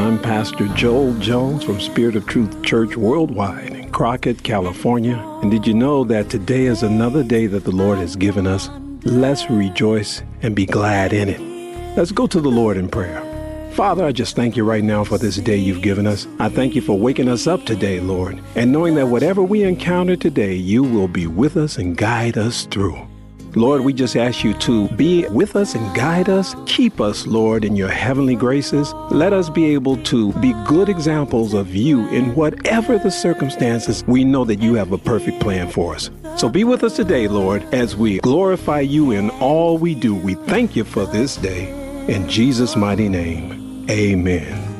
I'm Pastor Joel Jones from Spirit of Truth Church Worldwide in Crockett, California. And did you know that today is another day that the Lord has given us? Let's rejoice and be glad in it. Let's go to the Lord in prayer. Father, I just thank you right now for this day you've given us. I thank you for waking us up today, Lord, and knowing that whatever we encounter today, you will be with us and guide us through. Lord, we just ask you to be with us and guide us. Keep us, Lord, in your heavenly graces. Let us be able to be good examples of you in whatever the circumstances. We know that you have a perfect plan for us. So be with us today, Lord, as we glorify you in all we do. We thank you for this day. In Jesus' mighty name, amen.